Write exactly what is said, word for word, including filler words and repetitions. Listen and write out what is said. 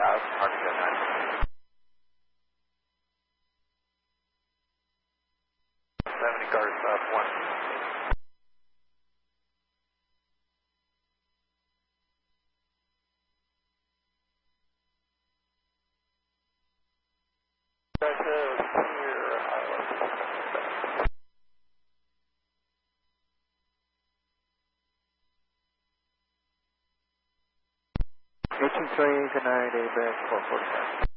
Yeah, it's hard to get that. seventy cars up, one. That's it, here, highway. eighteen twenty-eight to nine, A back, four forty-five.